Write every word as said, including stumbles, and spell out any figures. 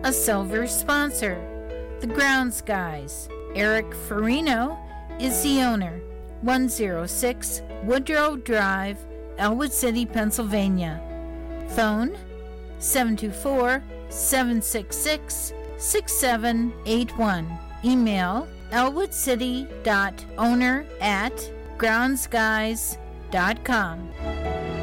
a silver sponsor. The Grounds Guys. Eric Farino is the owner. one oh six Woodrow Drive, Elwood City, Pennsylvania. Phone seven two four, seven six six, six seven eight one. Email elwoodcity.owner at groundsguys dot com.